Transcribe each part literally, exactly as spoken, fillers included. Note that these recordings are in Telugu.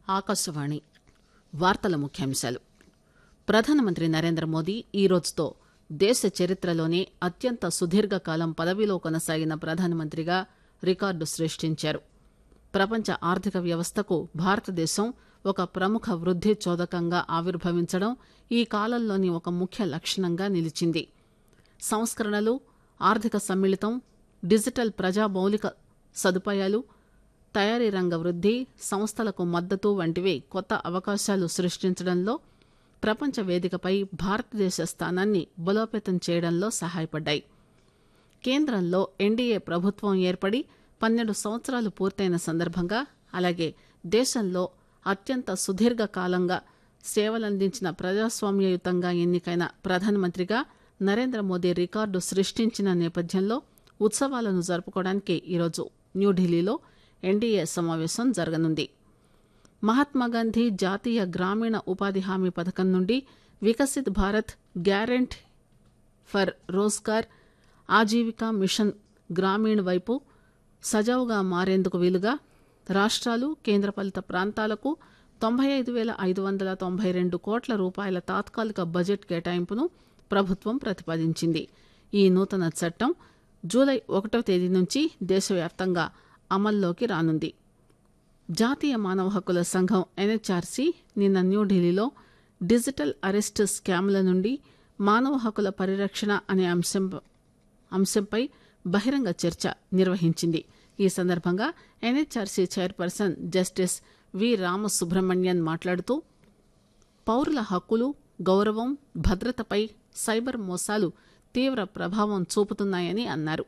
ఆకాశవాణి వార్తల ముఖ్యాంశాలు. ప్రధానమంత్రి నరేంద్ర మోదీ ఈ రోజుతో దేశ చరిత్రలోనే అత్యంత సుదీర్ఘకాలం పదవిలో కొనసాగిన ప్రధానమంత్రిగా రికార్డు సృష్టించారు. ప్రపంచ ఆర్థిక వ్యవస్థకు భారతదేశం ఒక ప్రముఖ వృద్ది చోదకంగా ఆవిర్భవించడం ఈ కాలంలోని ఒక ముఖ్య లక్షణంగా నిలిచింది. సంస్కరణలు, ఆర్థిక సమ్మిళితం, డిజిటల్ ప్రజా మౌలిక సదుపాయాలు, తయారీ రంగ వృద్ది, సంస్థలకు మద్దతు వంటివి కొత్త అవకాశాలు సృష్టించడంలో, ప్రపంచ వేదికపై భారతదేశ స్థానాన్ని బలోపేతం చేయడంలో సహాయపడ్డాయి. కేంద్రంలో ఎన్డీఏ ప్రభుత్వం ఏర్పడి పన్నెండు సంవత్సరాలు పూర్తయిన సందర్భంగా, అలాగే దేశంలో అత్యంత సుదీర్ఘకాలంగా సేవలందించిన ప్రజాస్వామ్యయుతంగా ఎన్నికైన ప్రధానమంత్రిగా నరేంద్ర మోదీ రికార్డు సృష్టించిన నేపథ్యంలో ఉత్సవాలను జరుపుకోవడానికి ఈరోజు న్యూఢిల్లీలో ఎన్డీఏ సమావేశం జరగనుంది. మహాత్మాగాంధీ జాతీయ గ్రామీణ ఉపాధి హామీ పథకం నుండి వికసిత్ భారత్ గ్యారెంట్ ఫర్ రోజ్గార్ ఆజీవికా మిషన్ గ్రామీణ్ వైపు సజావుగా మారేందుకు వీలుగా రాష్ట్రాలు, కేంద్రపాలిత ప్రాంతాలకు తొంభై ఐదు వేల ఐదు వందల తొంభై రెండు కోట్ల రూపాయల తాత్కాలిక బడ్జెట్ కేటాయింపును ప్రభుత్వం ప్రతిపాదించింది. ఈ నూతన చట్టం జూలై ఒకటవ తేదీ నుంచి దేశవ్యాప్తంగా అమల్లోకి రానుంది. జాతీయ మానవ హక్కుల సంఘం ఎన్హెచ్ఆర్సీ నిన్న న్యూఢిల్లీలో డిజిటల్ అరెస్ట్ స్కామ్ల నుండి మానవ హక్కుల పరిరక్షణ అనే అంశం అంశంపై బహిరంగ చర్చ నిర్వహించింది. ఈ సందర్భంగా ఎన్హెచ్ఆర్సీ చైర్పర్సన్ జస్టిస్ వి రామసుబ్రహ్మణ్యన్ మాట్లాడుతూ, పౌరుల హక్కులు, గౌరవం, భద్రతపై సైబర్ మోసాలు తీవ్ర ప్రభావం చూపుతున్నాయని అన్నారు.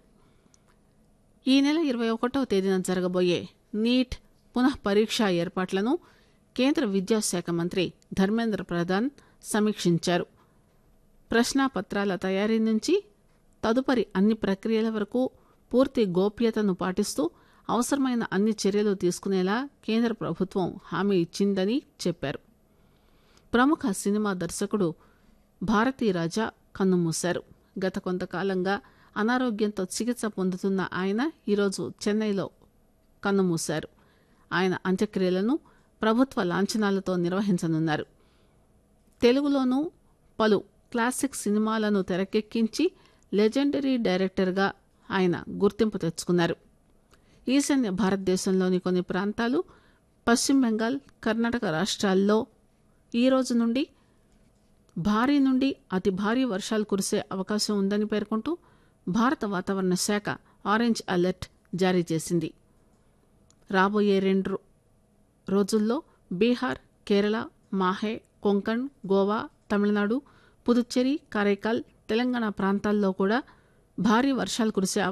ఈ నెల ఇరవై ఒకటవ తేదీన జరగబోయే నీట్ పునః పరీక్ష ఏర్పాట్లను కేంద్ర విద్యాశాఖ మంత్రి ధర్మేంద్ర ప్రధాన్ సమీక్షించారు. ప్రశ్నాపత్రాల తయారీ నుంచి తదుపరి అన్ని ప్రక్రియల వరకు పూర్తి గోప్యతను పాటిస్తూ అవసరమైన అన్ని చర్యలు తీసుకునేలా కేంద్ర ప్రభుత్వం హామీ ఇచ్చిందని చెప్పారు. ప్రముఖ సినిమా దర్శకుడు భారతీరాజా కన్నుమూశారు. గత కొంతకాలంగా అనారోగ్యంతో చికిత్స పొందుతున్న ఆయన ఈరోజు చెన్నైలో కన్నుమూశారు. ఆయన అంత్యక్రియలను ప్రభుత్వ లాంఛనాలతో నిర్వహించనున్నారు. తెలుగులోనూ పలు క్లాసిక్ సినిమాలను తెరకెక్కించి లెజెండరీ డైరెక్టర్గా ఆయన గుర్తింపు తెచ్చుకున్నారు. ఈశాన్య భారతదేశంలోని కొన్ని ప్రాంతాలు, పశ్చిమ బెంగాల్, కర్ణాటక రాష్ట్రాల్లో ఈ రోజు నుండి భారీ నుండి అతి భారీ వర్షాలు కురిసే అవకాశం ఉందని పేర్కొంటూ భారత వాతావరణ శాఖ ఆరెంజ్ అలర్ట్ జారీ చేసింది. రాబోయే రెండు రోజుల్లో బీహార్, కేరళ, మాహే, కొంకణ్, గోవా, తమిళనాడు, పుదుచ్చేరి, కారైకాల్, తెలంగాణ ప్రాంతాల్లో కూడా భారీ వర్షాలు కురిసే